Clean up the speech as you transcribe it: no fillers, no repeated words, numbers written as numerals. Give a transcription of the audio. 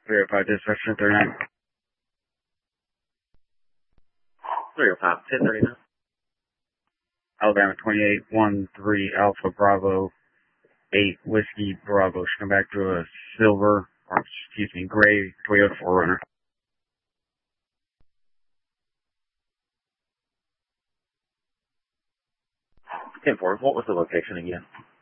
305 dispatch 1039. 305, 1039. Alabama 2813 Alpha Bravo 8 Whiskey Bravo. Should come back to a silver, or excuse me, gray Toyota 4Runner. 10-4, what was the location again?